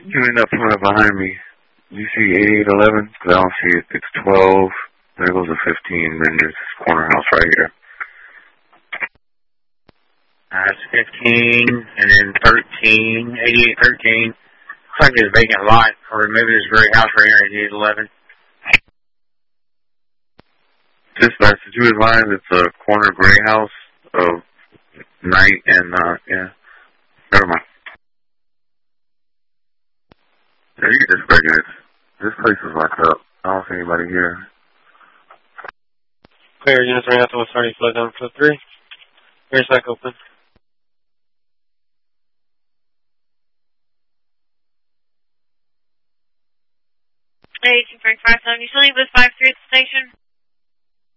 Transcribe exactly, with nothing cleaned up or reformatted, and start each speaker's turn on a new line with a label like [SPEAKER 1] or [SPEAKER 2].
[SPEAKER 1] You end up pulling up behind me. You see eighty-eight eleven? Because I don't see it. It's twelve. There goes a fifteen. Then there's this corner house right here.
[SPEAKER 2] That's uh, fifteen, and then thirteen, eighty-eight thirteen. Looks like there's a vacant lot. Or maybe there's a gray house right here, eighty-eight eleven.
[SPEAKER 1] Just nice. Did you advise it's a corner gray house of night and, uh, yeah. Never mind. Yeah, you can just break it. This place is locked up. I don't see anybody here.
[SPEAKER 3] Clear, units running out to one thirty, flow down to three. Rear back open.
[SPEAKER 4] eighteen forty-five, seven. Usually with five three at the station.